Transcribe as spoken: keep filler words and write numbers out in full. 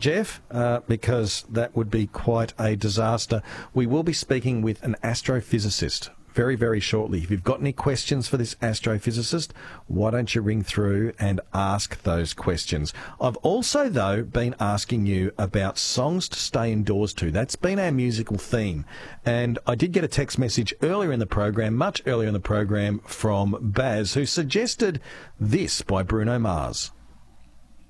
Jeff, uh, because that would be quite a disaster. We will be speaking with an astrophysicist very, very shortly. If you've got any questions for this astrophysicist, why don't you ring through and ask those questions? I've also, though, been asking you about songs to stay indoors to. That's been our musical theme. And I did get a text message earlier in the program, much earlier in the program, from Baz, who suggested this by Bruno Mars.